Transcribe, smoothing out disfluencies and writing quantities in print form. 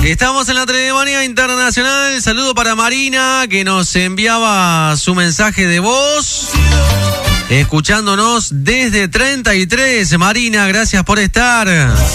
Estamos en la Telemanía Internacional. Saludo para Marina, que nos enviaba su mensaje de voz, escuchándonos desde 33. Marina, gracias por estar.